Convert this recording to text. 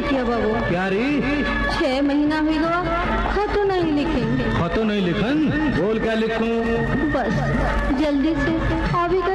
किया बाबू। क्या रे? 6 महीना हुई गवा, खतो नहीं लिखेंगे। खतो नहीं लिखन? बोल क्या लिखूं? बस जल्दी से अभी